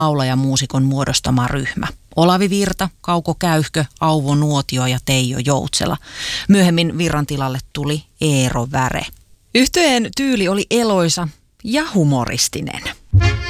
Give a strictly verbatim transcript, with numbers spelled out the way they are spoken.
laulajamuusikon muodostama ryhmä. Olavi Virta, Kauko Käyhkö, Auvo Nuotio ja Teijo Joutsela. Myöhemmin Virran tilalle tuli Eero Väre. Yhtyeen tyyli oli eloisa ja humoristinen.